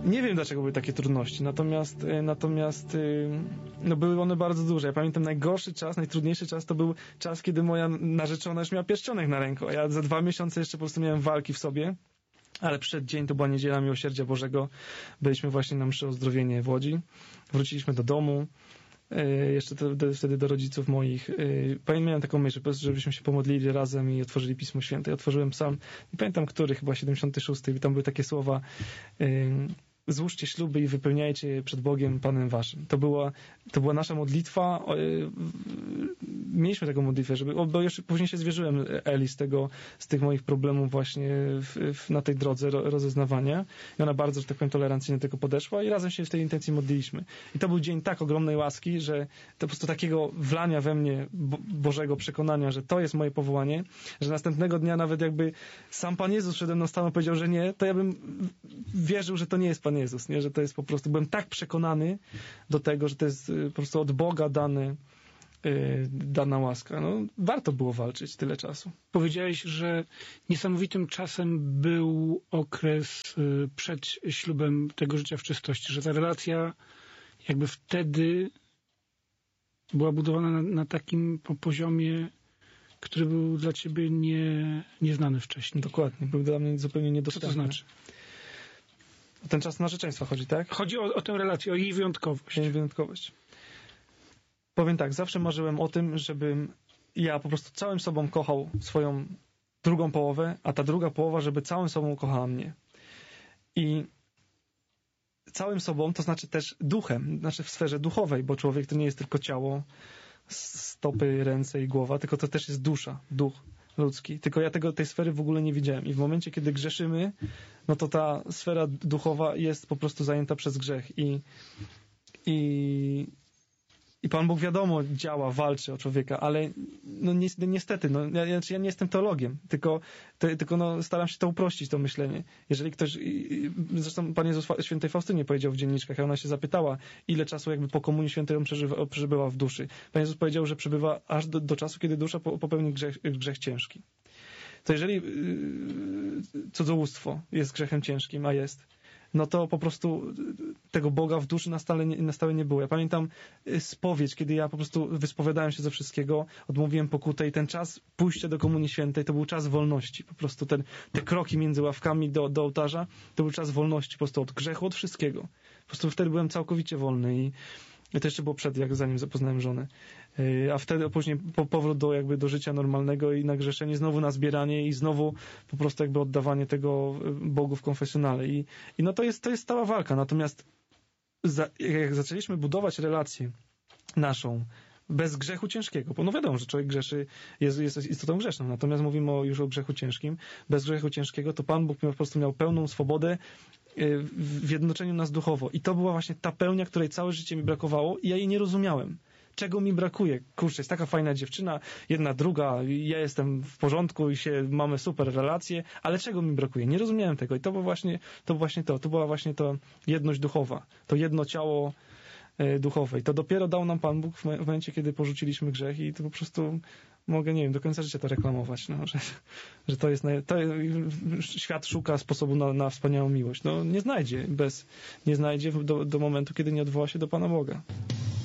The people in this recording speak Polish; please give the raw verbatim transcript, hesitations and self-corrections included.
Nie wiem, dlaczego były takie trudności, natomiast, natomiast no były one bardzo duże. Ja pamiętam najgorszy czas, najtrudniejszy czas to był czas, kiedy moja narzeczona już miała pierścionek na ręku, a ja za dwa miesiące jeszcze po prostu miałem walki w sobie, ale przyszedł dzień, to była Niedziela Miłosierdzia Bożego, byliśmy właśnie na mszy o uzdrowienie w Łodzi, wróciliśmy do domu, jeszcze to, do, wtedy do rodziców moich. Miałem taką myśl, żebyśmy się pomodlili razem i otworzyli Pismo Święte. Ja otworzyłem sam, nie pamiętam który, chyba siedemdziesiąty szósty, i tam były takie słowa: złóżcie śluby i wypełniajcie je przed Bogiem, Panem waszym. To była, to była nasza modlitwa. Mieliśmy taką modlitwę, żeby, bo już później się zwierzyłem Eli z tego, z tych moich problemów właśnie w, w, na tej drodze rozeznawania. I ona bardzo, że tak powiem, tolerancyjnie do tego podeszła i razem się w tej intencji modliliśmy. I to był dzień tak ogromnej łaski, że to po prostu takiego wlania we mnie Bo- Bożego przekonania, że to jest moje powołanie, że następnego dnia nawet jakby sam Pan Jezus przede mną stanął i powiedział, że nie, to ja bym wierzył, że to nie jest Pan Jezus, nie? Że to jest po prostu, byłem tak przekonany do tego, że to jest po prostu od Boga dany, yy, dana łaska. No, warto było walczyć tyle czasu. Powiedziałeś, że niesamowitym czasem był okres yy, przed ślubem tego życia w czystości, że ta relacja jakby wtedy była budowana na, na takim poziomie, który był dla ciebie nie, nieznany wcześniej. Dokładnie, był dla mnie zupełnie niedostępny. Co to znaczy? O ten czas narzeczeństwa chodzi, tak? Chodzi o, o tę relację, o jej wyjątkowość. Jej wyjątkowość. Powiem tak, zawsze marzyłem o tym, żebym ja po prostu całym sobą kochał swoją drugą połowę, a ta druga połowa, żeby całym sobą kochała mnie. I całym sobą to znaczy też duchem, znaczy w sferze duchowej, bo człowiek to nie jest tylko ciało, stopy, ręce i głowa, tylko to też jest dusza, duch ludzki. Tylko ja tego, tej sfery w ogóle nie widziałem. I w momencie, kiedy grzeszymy, no to ta sfera duchowa jest po prostu zajęta przez grzech. I, i, i Pan Bóg, wiadomo, działa, walczy o człowieka, ale no ni, niestety, no, ja, ja nie jestem teologiem, tylko, te, tylko no, staram się to uprościć, to myślenie. Jeżeli ktoś, zresztą Pan Jezus Świętej Faustynie powiedział w dzienniczkach, a ona się zapytała, ile czasu jakby po Komunii Świętej on przeżywa, przebywa w duszy. Pan Jezus powiedział, że przebywa aż do, do czasu, kiedy dusza popełni grzech, grzech ciężki. To jeżeli yy, cudzołóstwo jest grzechem ciężkim, a jest, no to po prostu tego Boga w duszy na stałe, nie, na stałe nie było. Ja pamiętam spowiedź, kiedy ja po prostu wyspowiadałem się ze wszystkiego, odmówiłem pokutę i ten czas pójścia do Komunii Świętej to był czas wolności. Po prostu ten, te kroki między ławkami do, do ołtarza to był czas wolności, po prostu od grzechu, od wszystkiego. Po prostu wtedy byłem całkowicie wolny i I to jeszcze było przed, jak zanim poznałem żonę. A wtedy później po, powrót do, jakby do życia normalnego i nagrzeszenie, znowu na zbieranie i znowu po prostu jakby oddawanie tego Bogu w konfesjonale. I, i no to jest, to jest stała walka. Natomiast za, jak zaczęliśmy budować relację naszą bez grzechu ciężkiego, bo no wiadomo, że człowiek grzeszy, jest, jest istotą grzeszną, natomiast mówimy o, już o grzechu ciężkim. Bez grzechu ciężkiego to Pan Bóg po prostu miał pełną swobodę w jednoczeniu nas duchowo. I to była właśnie ta pełnia, której całe życie mi brakowało i ja jej nie rozumiałem. Czego mi brakuje? Kurczę, jest taka fajna dziewczyna, jedna, druga, ja jestem w porządku i się, mamy super relacje, ale czego mi brakuje? Nie rozumiałem tego i to było właśnie to, właśnie to, to była właśnie to jedność duchowa, to jedno ciało e, duchowe. I to dopiero dał nam Pan Bóg w, w momencie, kiedy porzuciliśmy grzech i to po prostu mogę, nie wiem, do końca życia to reklamować, no, że, że to jest, naj... to, świat szuka sposobu na, na wspaniałą miłość. No, nie znajdzie bez, nie znajdzie do, do momentu, kiedy nie odwoła się do Pana Boga.